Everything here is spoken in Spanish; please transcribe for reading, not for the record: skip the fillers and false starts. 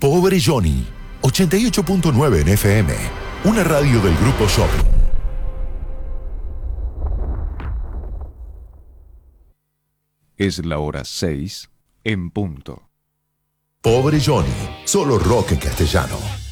Pobre Johnny, 88.9 en FM, una radio del Grupo Shopping. Es la hora 6 en punto. Pobre Johnny, solo rock en castellano.